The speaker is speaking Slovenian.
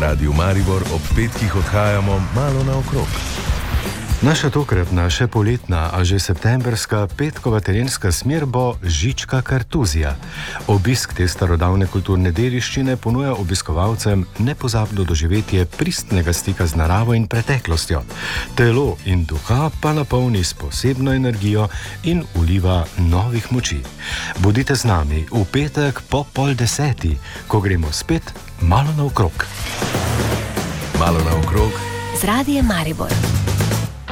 Radiu Maribor ob petkih odhajamo malo naokrog. Naša tokratna, še poletna, a že septemberska petkova terenska smer bo Žička Kartuzija. Obisk te starodavne kulturne dediščine ponuja obiskovalcem nepozabno doživetje pristnega stika z naravo in preteklostjo. Telo in duha pa napolni s posebno energijo in vliva novih moči. Bodite z nami v petek po 9:30, ko gremo spet malo naokrog. Malo naokrog z Radiem Maribor.